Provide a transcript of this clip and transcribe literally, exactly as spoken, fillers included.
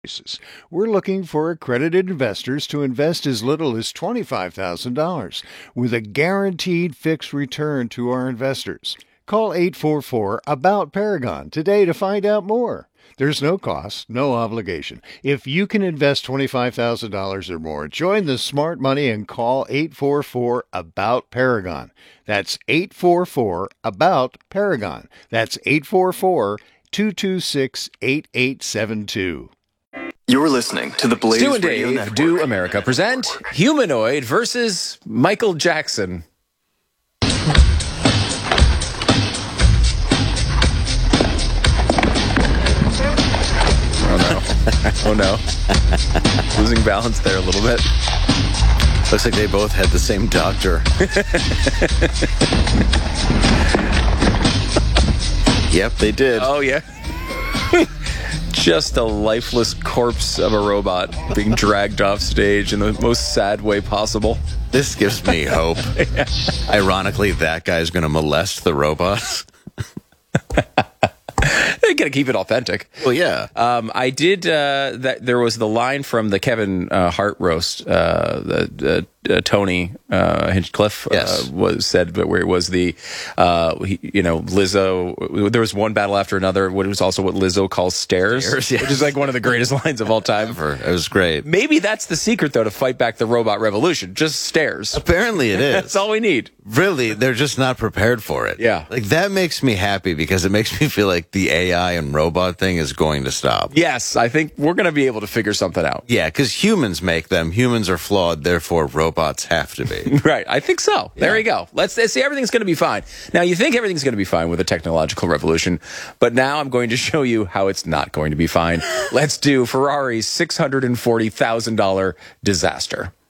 We're looking for accredited investors to invest as little as twenty-five thousand dollars with a guaranteed fixed return to our investors. Call eight four four, A B O U T, Paragon today to find out more. There's no cost, no obligation. If you can invest twenty-five thousand dollars or more, join the smart money and call eight four four, A B O U T, Paragon. That's eight four four, A B O U T, Paragon. That's eight four four, two two six, eight eight seven two. You're listening to the Blaze Stu and Radio Dave Network. Do America present Humanoid versus Michael Jackson. Oh no. Oh no. Losing balance there a little bit. Looks like they both had the same doctor. Yep, they did. Oh yeah. Just a lifeless corpse of a robot being dragged off stage in the most sad way possible. This gives me hope. Yeah. Ironically, that guy's going to molest the robots. They gotta keep it authentic. Well, yeah. Um, I did. Uh, that there was the line from the Kevin uh, Hart roast. Uh, the uh, uh, Tony uh, Hinchcliffe Yes. uh, was said, but where it was the, uh, he, you know, Lizzo. There was one battle after another. What it was also what Lizzo calls stairs, Stairs, yes. which is like one of the greatest lines of all time. Ever. It was great. Maybe that's the secret, though, to fight back the robot revolution. Just stairs. Apparently, it is. That's all we need. Really, they're just not prepared for it. Yeah. Like, that makes me happy because it makes me feel like the A I and robot thing is going to stop. Yes, I think we're going to be able to figure something out. Yeah, because humans make them. Humans are flawed, therefore robots have to be. Right, I think so. There Yeah. you go. Let's, let's see, everything's going to be fine. Now, you think everything's going to be fine with the technological revolution, but now I'm going to show you how it's not going to be fine. Let's do Ferrari's six hundred forty thousand dollars disaster.